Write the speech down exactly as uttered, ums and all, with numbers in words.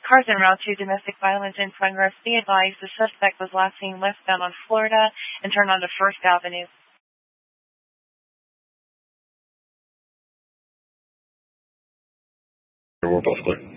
Cars en route to domestic violence in progress. Be advised the suspect was last seen westbound on Florida and turned onto First Avenue. We're both clear.